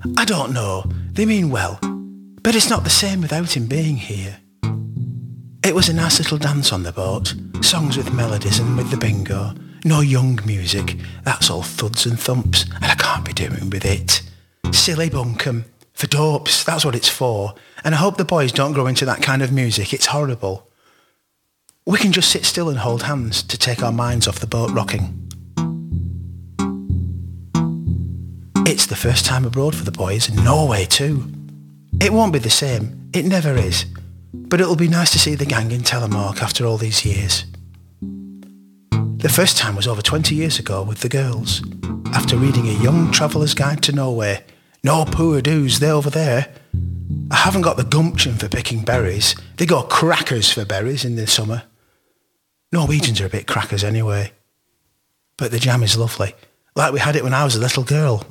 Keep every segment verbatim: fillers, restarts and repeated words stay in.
I don't know, they mean well, but it's not the same without him being here. It was a nice little dance on the boat, songs with melodies and with the bingo. No young music, that's all thuds and thumps, and I can't be doing with it. Silly bunkum, for dopes, that's what it's for, and I hope the boys don't grow into that kind of music, it's horrible. We can just sit still and hold hands to take our minds off the boat rocking. It's the first time abroad for the boys, and Norway too. It won't be the same, it never is, but it'll be nice to see the gang in Telemark after all these years. The first time was over twenty years ago with the girls, after reading a young traveller's guide to Norway. No poor do's, they're over there. I haven't got the gumption for picking berries. They go crackers for berries in the summer. Norwegians are a bit crackers anyway. But the jam is lovely, like we had it when I was a little girl.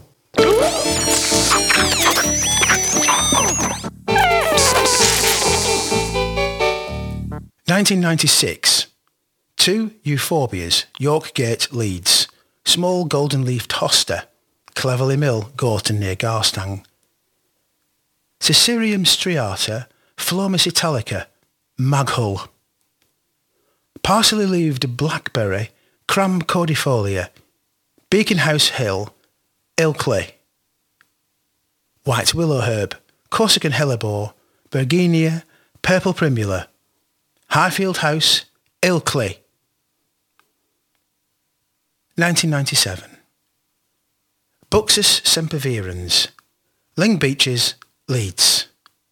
nineteen ninety-six. Two Euphorbias, York Gate, Leeds. Small golden-leafed hosta, Cleverly Mill, Gorton near Garstang. Cicereum striata, Phlomis italica, Maghull. Parsley-leaved blackberry, Cram cordifolia, Beacon House Hill, Ilkley. White willow herb, Corsican hellebore, Bergenia, purple primula. Highfield House, Ilkley. nineteen ninety-seven. Buxus sempervirens, Ling Beaches, Leeds.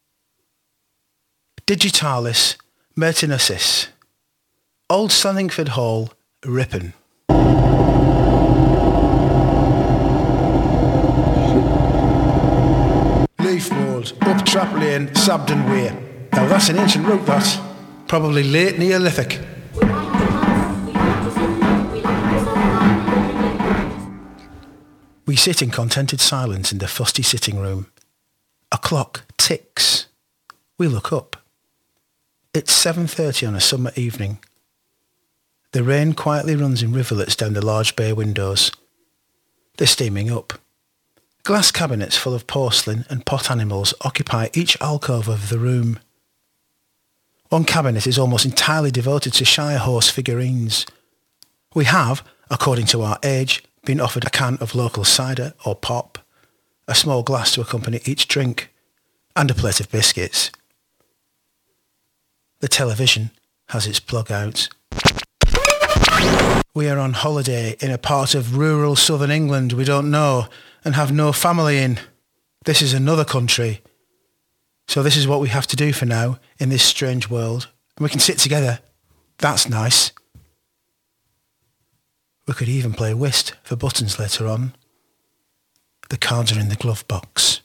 Digitalis mertinosis, Old Sanningford Hall, Ripon. Leafmould, up Trap Lane, Sabden Weir. Now that's an ancient route, that. Probably late Neolithic. We sit in contented silence in the fusty sitting room. A clock ticks. We look up. It's seven thirty on a summer evening. The rain quietly runs in rivulets down the large bay windows. They're steaming up. Glass cabinets full of porcelain and pot animals occupy each alcove of the room. One cabinet is almost entirely devoted to Shire horse figurines. We have, according to our age, been offered a can of local cider or pop, a small glass to accompany each drink, and a plate of biscuits. The television has its plug out. We are on holiday in a part of rural southern England we don't know and have no family in. This is another country. So this is what we have to do for now in this strange world. And we can sit together. That's nice. We could even play whist for buttons later on. The cards are in the glove box.